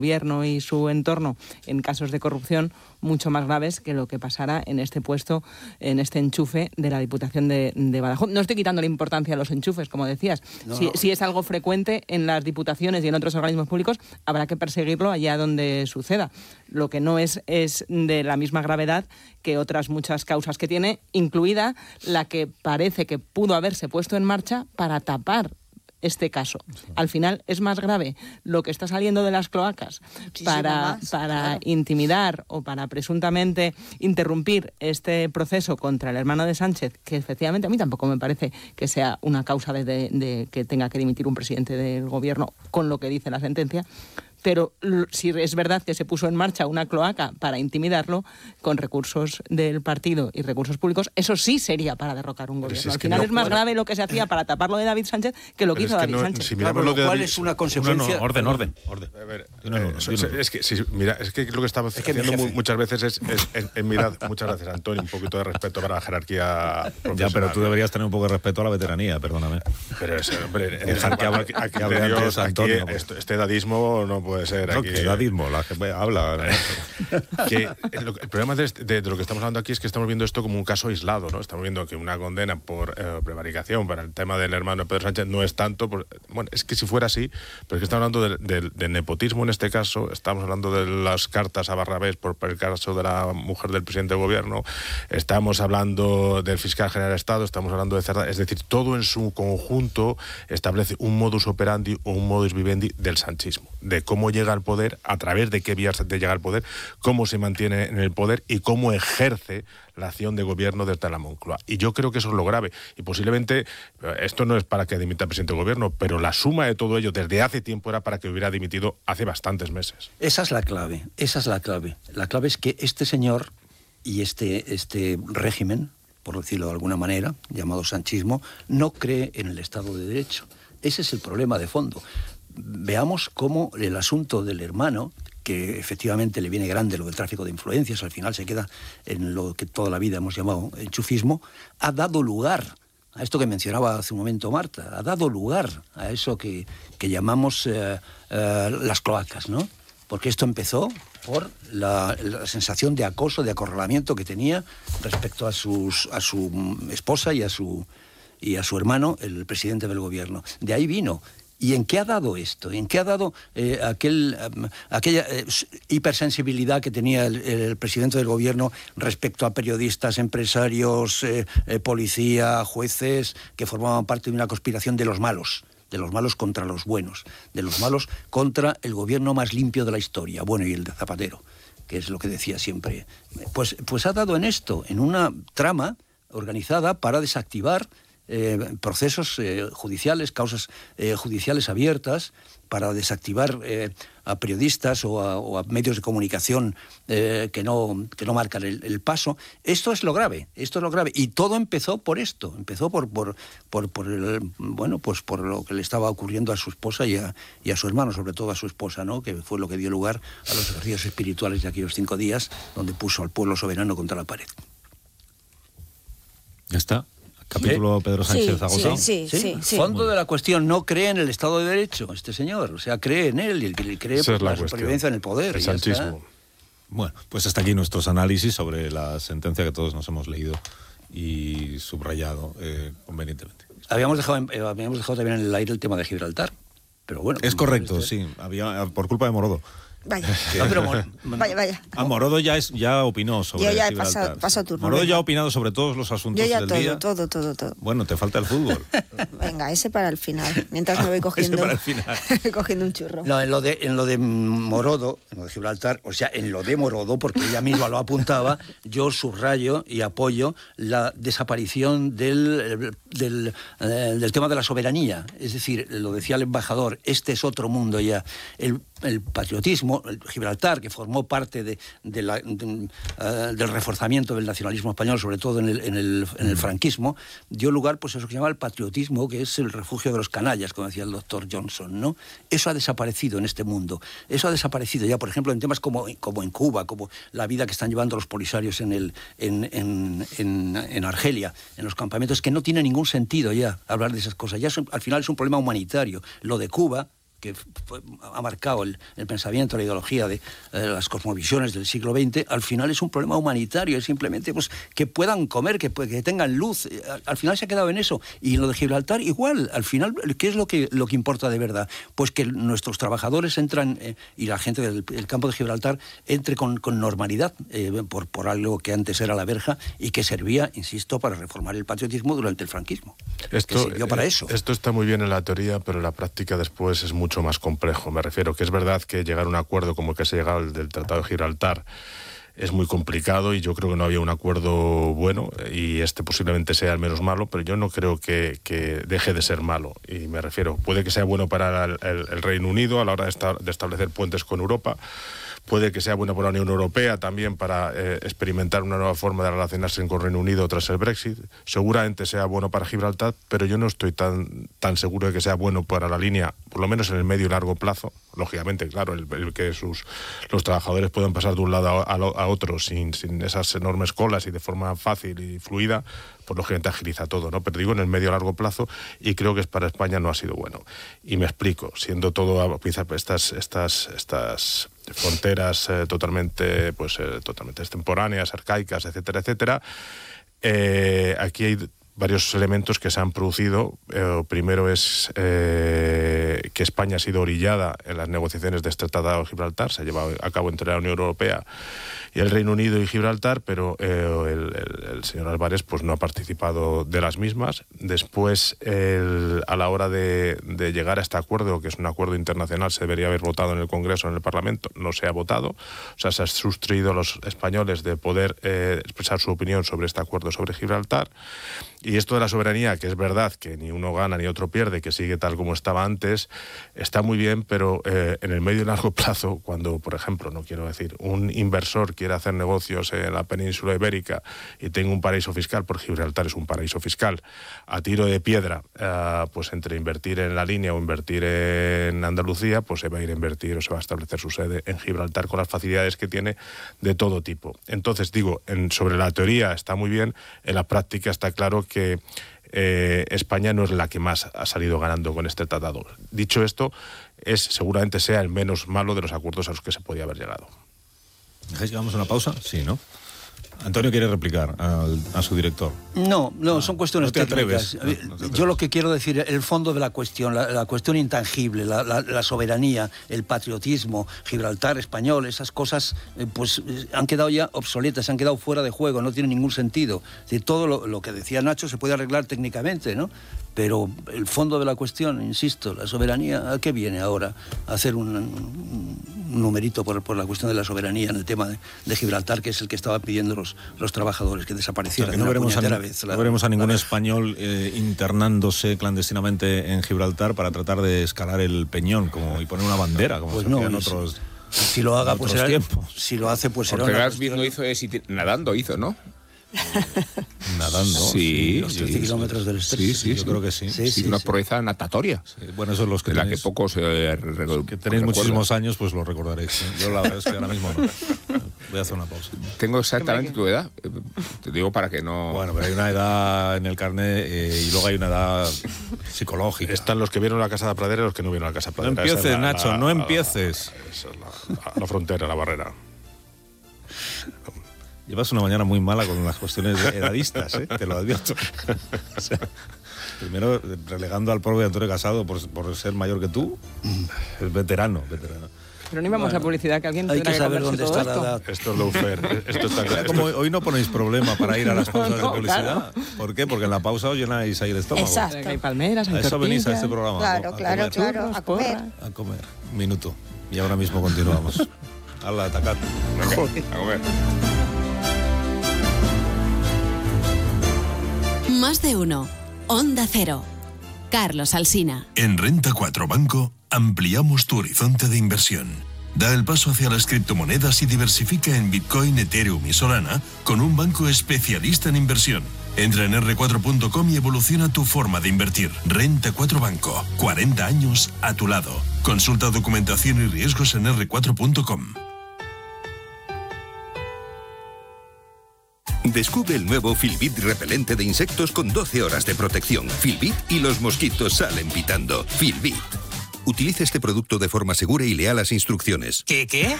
gobierno y su entorno en casos de corrupción mucho más graves que lo que pasara en este puesto, en este enchufe de la Diputación de Badajoz. No estoy quitando la importancia a los enchufes, como decías. Si es algo frecuente en las diputaciones y en otros organismos públicos, habrá que perseguirlo allá donde suceda. Lo que no es de la misma gravedad que otras muchas causas que tiene, incluida la que parece que pudo haberse puesto en marcha para tapar este caso. Al final es más grave lo que está saliendo de las cloacas para intimidar o para presuntamente interrumpir este proceso contra el hermano de Sánchez, que efectivamente a mí tampoco me parece que sea una causa de que tenga que dimitir un presidente del gobierno con lo que dice la sentencia. Pero si es verdad que se puso en marcha una cloaca para intimidarlo con recursos del partido y recursos públicos, eso sí sería para derrocar un gobierno. Al final es más grave lo que se hacía para tapar lo de David Sánchez que lo que hizo David Sánchez. Si miramos lo de ¿Cuál es una consecuencia? Orden. A ver, es que lo que estamos haciendo muchas veces es mirar. Muchas gracias, Antonio, un poquito de respeto para la jerarquía profesional. Ya, pero tú deberías tener un poco de respeto a la veteranía, perdóname. Pero hombre, dejar que hable antes Antonio. Este edadismo no puede ser no, aquí. Que edadismo, la gente habla. El problema de lo que estamos hablando aquí es que estamos viendo esto como un caso aislado, ¿no? Estamos viendo que una condena por prevaricación para el tema del hermano de Pedro Sánchez no es tanto. Bueno, es que si fuera así, pero es que estamos hablando de nepotismo en este caso, estamos hablando de las cartas a Barrabés por el caso de la mujer del presidente del gobierno, estamos hablando del fiscal general de Estado, estamos hablando de Cerdá, es decir, todo en su conjunto establece un modus operandi o un modus vivendi del sanchismo, de cómo llega al poder, a través de qué vías de llegar al poder, cómo se mantiene en el poder y cómo ejerce la acción de gobierno desde la Moncloa. Y yo creo que eso es lo grave. Y posiblemente, esto no es para que dimita el presidente del gobierno, pero la suma de todo ello desde hace tiempo era para que hubiera dimitido hace bastantes meses. Esa es la clave, La clave es que este señor y este régimen, por decirlo de alguna manera, llamado sanchismo, no cree en el Estado de Derecho. Ese es el problema de fondo. Veamos cómo el asunto del hermano, que efectivamente le viene grande lo del tráfico de influencias, al final se queda en lo que toda la vida hemos llamado enchufismo, ha dado lugar a esto que mencionaba hace un momento Marta, ha dado lugar a eso que llamamos las cloacas, ¿no? Porque esto empezó por la sensación de acoso, de acorralamiento que tenía respecto a su esposa y a su hermano, el presidente del gobierno. De ahí vino. ¿Y en qué ha dado esto? ¿En qué ha dado aquella hipersensibilidad que tenía el presidente del gobierno respecto a periodistas, empresarios, policía, jueces, que formaban parte de una conspiración de los malos contra los buenos, de los malos contra el gobierno más limpio de la historia, bueno, y el de Zapatero, que es lo que decía siempre? Pues ha dado en esto, en una trama organizada para desactivar procesos judiciales, causas judiciales abiertas, para desactivar a periodistas o a medios de comunicación que no marcan el paso. Esto es lo grave, y todo empezó por esto, empezó por lo que le estaba ocurriendo a su esposa y a su hermano, sobre todo a su esposa, ¿no? Que fue lo que dio lugar a los ejercicios espirituales de aquellos 5 días, donde puso al pueblo soberano contra la pared. Ya está. Capítulo Pedro Sánchez agotado. Sí. Fondo de la cuestión, no cree en el Estado de Derecho este señor, o sea, cree en él y cree por la supervivencia en el poder. El sanchismo. Bueno, pues hasta aquí nuestros análisis sobre la sentencia que todos nos hemos leído y subrayado convenientemente. Habíamos dejado también en el aire el tema de Gibraltar, pero bueno. Es correcto, sí, por culpa de Morodo. Vaya. No, pero vaya. Morodo ya opinó sobre Yo ya he Gibraltar. pasado turno. Morodo ya ha opinado sobre todos los asuntos del día. Todo. Bueno, te falta el fútbol. Venga, ese para el final. Mientras me voy cogiendo, ese para el final. cogiendo un churro. No, en lo de Morodo, en lo de Gibraltar, o sea, en lo de Morodo, porque ella misma lo apuntaba, yo subrayo y apoyo la desaparición del tema de la soberanía. Es decir, lo decía el embajador, este es otro mundo ya. El patriotismo, el Gibraltar, que formó parte del reforzamiento del nacionalismo español, sobre todo en el franquismo, dio lugar pues a eso que se llama el patriotismo, que es el refugio de los canallas, como decía el doctor Johnson, ¿no? Eso ha desaparecido en este mundo. Eso ha desaparecido ya, por ejemplo, en temas como en Cuba, como la vida que están llevando los polisarios en Argelia, en los campamentos, que no tiene ningún sentido ya hablar de esas cosas. Ya al final es un problema humanitario. Lo de Cuba, que ha marcado el pensamiento, la ideología de las cosmovisiones del siglo XX, al final es un problema humanitario, es simplemente pues, que puedan comer, que tengan luz. Al final se ha quedado en eso. Y lo de Gibraltar igual, al final, ¿qué es lo que importa de verdad? Pues que nuestros trabajadores entran y la gente del campo de Gibraltar entre con normalidad por algo que antes era la verja y que servía, insisto, para reformar el patriotismo durante el franquismo. Que sirvió para eso. Esto está muy bien en la teoría, pero en la práctica después es mucho más complejo. Me refiero que es verdad que llegar a un acuerdo como el que se ha llegado al del Tratado de Gibraltar es muy complicado y yo creo que no había un acuerdo bueno y este posiblemente sea el menos malo, pero yo no creo que deje de ser malo. Y me refiero, puede que sea bueno para el Reino Unido a la hora de establecer puentes con Europa, puede que sea bueno para la Unión Europea también para experimentar una nueva forma de relacionarse con Reino Unido tras el Brexit. Seguramente sea bueno para Gibraltar, pero yo no estoy tan seguro de que sea bueno para la línea, por lo menos en el medio y largo plazo. Lógicamente, claro, el que los trabajadores puedan pasar de un lado a otro sin esas enormes colas y de forma fácil y fluida, pues lógicamente agiliza todo, ¿no? Pero digo en el medio y largo plazo, y creo que para España no ha sido bueno. Y me explico, siendo todo estas fronteras totalmente extemporáneas, arcaicas, etcétera, etcétera, aquí hay varios elementos que se han producido. Primero es que España ha sido orillada en las negociaciones de este Tratado de Gibraltar, se ha llevado a cabo entre la Unión Europea y el Reino Unido y Gibraltar, pero el señor Álvarez pues no ha participado de las mismas. Después, a la hora de llegar a este acuerdo, que es un acuerdo internacional, se debería haber votado en el Congreso, en el Parlamento, no se ha votado. O sea, se ha sustraído a los españoles de poder expresar su opinión sobre este acuerdo sobre Gibraltar. Y esto de la soberanía, que es verdad que ni uno gana ni otro pierde, que sigue tal como estaba antes, está muy bien, pero en el medio y largo plazo, cuando, por ejemplo, no quiero decir, un inversor quiere hacer negocios en la península ibérica y tenga un paraíso fiscal, porque Gibraltar es un paraíso fiscal, a tiro de piedra, pues entre invertir en la línea o invertir en Andalucía, pues se va a ir a invertir o se va a establecer su sede en Gibraltar con las facilidades que tiene de todo tipo. Entonces, digo, sobre la teoría está muy bien, en la práctica está claro que España no es la que más ha salido ganando con este tratado. Dicho esto, seguramente sea el menos malo de los acuerdos a los que se podía haber llegado. ¿Dejáis que hagamos una pausa? Sí, ¿no? Antonio quiere replicar a su director. No, son cuestiones no te técnicas. Atreves. Yo lo que quiero decir, el fondo de la cuestión, la cuestión intangible, la soberanía, el patriotismo, Gibraltar español, esas cosas pues han quedado ya obsoletas, han quedado fuera de juego, no tienen ningún sentido. Es decir, todo lo que decía Nacho se puede arreglar técnicamente, ¿no? Pero el fondo de la cuestión, insisto, la soberanía, ¿a qué viene ahora? A hacer un numerito por la cuestión de la soberanía en el tema de Gibraltar, que es el que estaban pidiendo los trabajadores, que desapareciera. O sea, que no veremos a ningún español internándose clandestinamente en Gibraltar para tratar de escalar el Peñón y poner una bandera, como pues se hacía en otros. Si lo haga, pues será tiempos. Si lo hace, pues será. Ortega Smith no hizo nadando, ¿no? Nadando. Sí, los 13 kilómetros del estrecho. Sí, yo creo que sí. Sí, una proeza natatoria. Sí. Bueno, eso es los que de la que pocos que tenéis muchísimos años, pues lo recordaréis. Yo la verdad es que ahora mismo no. Voy a hacer una pausa. Tengo exactamente tu edad. Te digo para que no. Bueno, pero hay una edad en el carnet y luego hay una edad psicológica. Están los que vieron la Casa de Pradera y los que no vieron la Casa de Pradera. No empieces, Nacho, no empieces. Esa es la frontera, la barrera. Llevas una mañana muy mala con las cuestiones edadistas, te lo advierto. O sea, primero, relegando al pobre Antonio Casado por ser mayor que tú, es veterano. Pero no íbamos a publicidad, que alguien tendrá que saber dónde está la edad. Esto es lawfare. Esto está claro. Como hoy no ponéis problema para ir a las pausas de publicidad. Claro. ¿Por qué? Porque en la pausa os llenáis ahí el estómago. Exacto. Hay palmeras, hay a eso venís a este programa. Claro, a comer. A comer. Minuto. Y ahora mismo continuamos. Hala, atacad. A comer. Más de uno. Onda Cero. Carlos Alsina. En Renta 4 Banco ampliamos tu horizonte de inversión. Da el paso hacia las criptomonedas y diversifica en Bitcoin, Ethereum y Solana con un banco especialista en inversión. Entra en r4.com y evoluciona tu forma de invertir. Renta 4 Banco. 40 años a tu lado. Consulta documentación y riesgos en r4.com. Descubre el nuevo Filbit repelente de insectos con 12 horas de protección. Filbit y los mosquitos salen pitando. Filbit. Utilice este producto de forma segura y lea las instrucciones. ¿Qué?